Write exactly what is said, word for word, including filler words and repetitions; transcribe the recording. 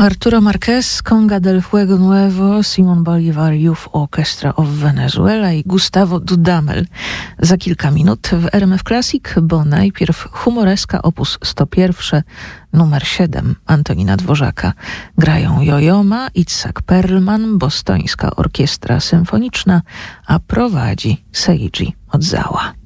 Arturo Márquez, Conga del Fuego Nuevo, Simon Bolivar Youth Orchestra of Venezuela i Gustavo Dudamel. Za kilka minut w R M F Classic, bo najpierw humoreska opus sto jeden, numer siedem Antonina Dworzaka. Grają Jojoma, Itzhak Perlman, bostońska orkiestra symfoniczna, a prowadzi Seiji Ozawa.